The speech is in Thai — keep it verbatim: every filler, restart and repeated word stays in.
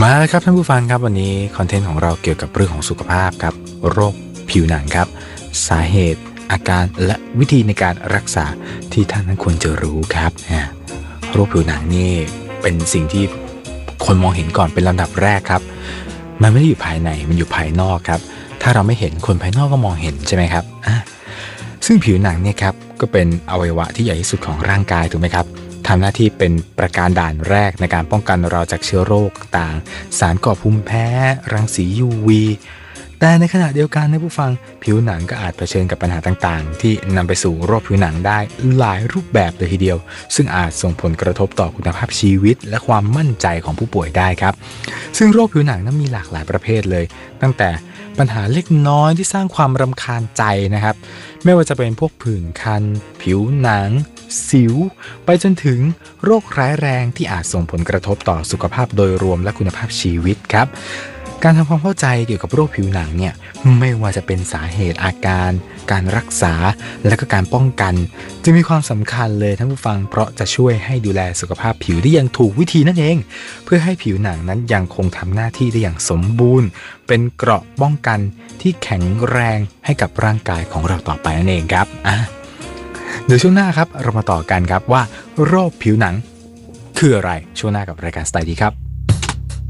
มาแล้วครับท่านผู้ฟังครับวันนี้คอนเทนต์ของเราเกี่ยวกับเรื่องของสุขภาพครับโรคผิวหนังครับสาเหตุอาการและวิธีในการรักษาที่ท่านนั้นควรจะรู้ครับโรคผิวหนังนี่เป็นสิ่งที่คนมองเห็นก่อนเป็นลำดับแรกครับมันไม่ได้อยู่ภายในมันอยู่ภายนอกครับถ้าเราไม่เห็นคนภายนอกก็มองเห็นใช่ไหมครับซึ่งผิวหนังเนี่ยครับก็เป็นอวัยวะที่ใหญ่ที่สุดของร่างกายถูกไหมครับทำหน้าที่เป็นประการด่านแรกในการป้องกันเราจากเชื้อโรคต่างสารก่อภูมิแพ้รังสี ยู วี แต่ในขณะเดียวกันนะผู้ฟังผิวหนังก็อาจเผชิญกับปัญหาต่างๆที่นำไปสู่โรคผิวหนังได้หลายรูปแบบเลยทีเดียวซึ่งอาจส่งผลกระทบต่อคุณภาพชีวิตและความมั่นใจของผู้ป่วยได้ครับซึ่งโรคผิวหนังนั้นมีหลากหลายประเภทเลยตั้งแต่ปัญหาเล็กน้อยที่สร้างความรำคาญใจนะครับไม่ว่าจะเป็นพวกผื่นคันผิวหนังสิวไปจนถึงโรคร้ายแรงที่อาจส่งผลกระทบต่อสุขภาพโดยรวมและคุณภาพชีวิตครับการทำความเข้าใจเกี่ยวกับโรคผิวหนังเนี่ยไม่ว่าจะเป็นสาเหตุอาการการรักษาและก็การป้องกันจึงมีความสำคัญเลยท่านผู้ฟังเพราะจะช่วยให้ดูแลสุขภาพผิวได้อย่างถูกวิธีนั่นเองเพื่อให้ผิวหนังนั้นยังคงทำหน้าที่ได้อย่างสมบูรณ์เป็นเกราะป้องกันที่แข็งแรงให้กับร่างกายของเราต่อไปนั่นเองครับอ่ะเดี๋ยวช่วงหน้าครับเรามาต่อกันครับว่าโรคผิวหนังคืออะไรช่วงหน้ากับรายการสไตล์ดีครับ